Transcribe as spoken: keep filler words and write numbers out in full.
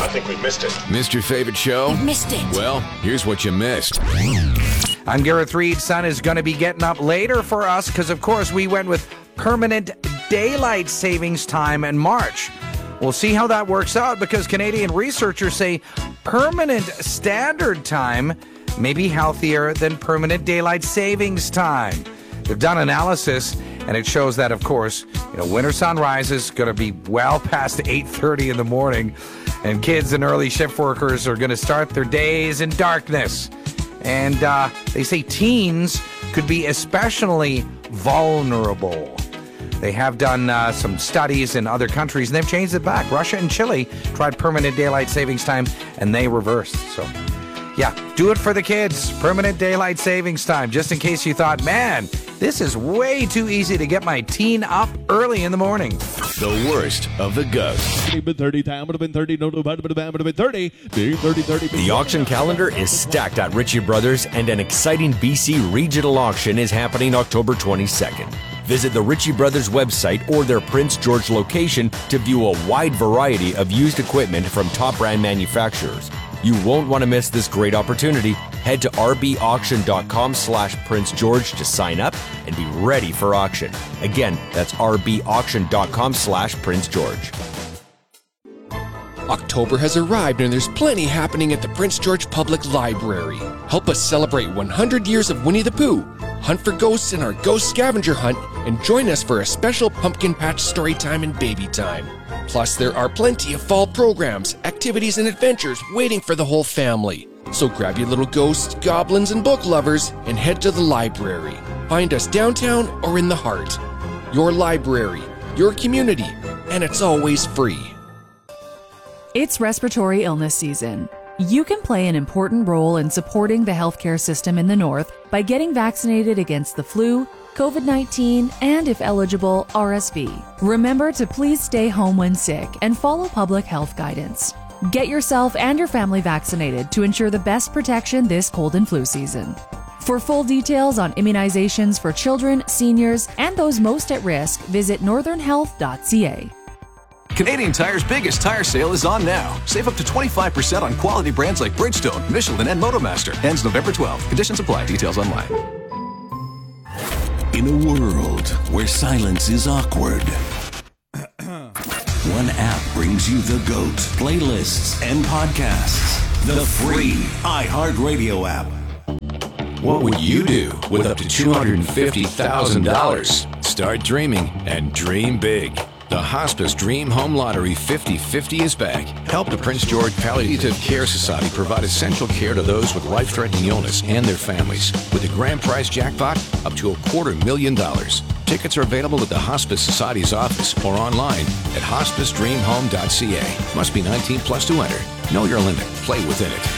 I think we missed it. Missed your favorite show? You missed it. Well, here's what you missed. I'm Gareth Reed. Sun is going to be getting up later for us because, of course, we went with permanent daylight savings time in March. We'll see how that works out because Canadian researchers say permanent standard time may be healthier than permanent daylight savings time. They've done analysis, and it shows that, of course, you know, winter sunrise is going to be well past eight thirty in the morning, and kids and early shift workers are going to start their days in darkness. And uh, they say teens could be especially vulnerable. They have done uh, some studies in other countries, and they've changed it back. Russia and Chile tried permanent daylight savings time, and they reversed. So, yeah, do it for the kids. Permanent daylight savings time, just in case you thought, man, this is way too easy to get my teen up early in the morning. The worst of the goat. The auction calendar is stacked at Ritchie Brothers, and an exciting B C regional auction is happening October twenty-second. Visit the Ritchie Brothers website or their Prince George location to view a wide variety of used equipment from top brand manufacturers. You won't want to miss this great opportunity. Head to rbauction.com slash Prince George to sign up and be ready for auction. Again, that's rbauction.com slash Prince George. October has arrived and there's plenty happening at the Prince George Public Library. Help us celebrate one hundred years of Winnie the Pooh, hunt for ghosts in our ghost scavenger hunt, and join us for a special pumpkin patch story time and baby time. Plus, there are plenty of fall programs, activities, and adventures waiting for the whole family. So grab your little ghosts, goblins, and book lovers and head to the library. Find us downtown or in the heart. Your library, your community, and it's always free. It's respiratory illness season. You can play an important role in supporting the healthcare system in the North by getting vaccinated against the flu, covid nineteen, and if eligible, R S V. Remember to please stay home when sick and follow public health guidance. Get yourself and your family vaccinated to ensure the best protection this cold and flu season. For full details on immunizations for children, seniors, and those most at risk, visit northern health dot c a. Canadian Tire's biggest tire sale is on now. Save up to twenty-five percent on quality brands like Bridgestone, Michelin, and Motomaster. Ends November twelfth. Conditions apply. Details online. In a world where silence is awkward, one app brings you the GOAT, playlists, and podcasts. The free iHeartRadio app. What would you do with up to two hundred fifty thousand dollars? Start dreaming and dream big. The Hospice Dream Home Lottery fifty fifty is back. Help the Prince George Palliative Care Society provide essential care to those with life-threatening illness and their families. With the grand prize jackpot up to a quarter million dollars. Tickets are available at the Hospice Society's office or online at hospice dream home dot c a. Must be nineteen plus to enter. Know your limit. Play within it.